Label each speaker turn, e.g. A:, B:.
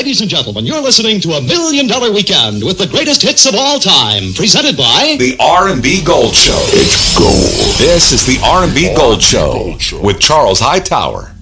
A: Ladies and gentlemen, you're listening to $1 Million Weekend with the greatest hits of all time, presented by
B: The R&B Gold Show.
C: It's gold.
B: This is the R&B Gold Show with Charles Hightower.